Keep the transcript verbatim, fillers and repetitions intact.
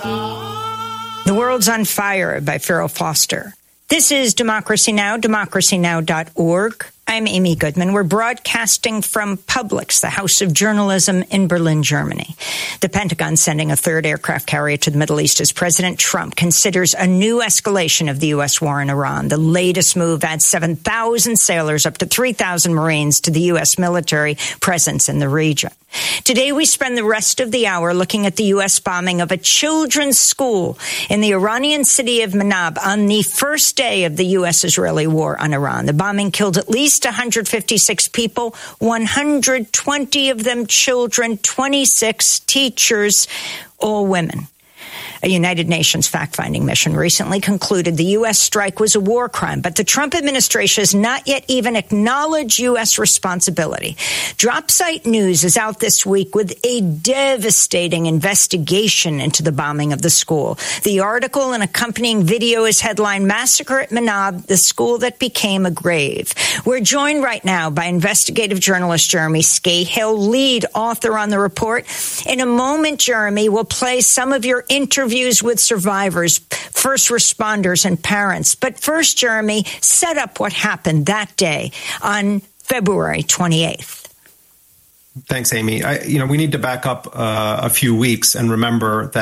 The World's on Fire by Farrell Foster. This is Democracy Now!, democracy now dot org. I'm Amy Goodman. We're broadcasting from Publix, the House of Journalism in Berlin, Germany. The Pentagon sending a third aircraft carrier to the Middle East as President Trump considers a new escalation of the U S war in Iran. The latest move adds seven thousand sailors, up to three thousand Marines to the U S military presence in the region. Today, we spend the rest of the hour looking at the U S bombing of a children's school in the Iranian city of Manab on the first day of the U S-Israeli war on Iran. The bombing killed at least one hundred fifty-six people, one hundred twenty of them children, twenty-six teachers, all women. A United Nations fact-finding mission recently concluded the U S strike was a war crime, but the Trump administration has not yet even acknowledged U S responsibility. Dropsite News is out this week with a devastating investigation into the bombing of the school. The article and accompanying video is headlined Massacre at Manab, the school that became a grave. We're joined right now by investigative journalist Jeremy Scahill, lead author on the report. In a moment, Jeremy, we'll play some of your interviews with survivors, first responders, and parents. But first, Jeremy, set up what happened that day on February twenty-eighth. Thanks, Amy. I, you know, we need to back up uh, a few weeks and remember that